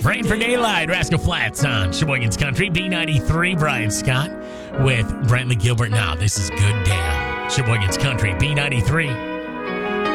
Praying for Daylight, Rascal Flats on Sheboygan's Country, B93, Brian Scott with Brantley Gilbert. Now, this is Good Damn. Sheboygan's Country, B93.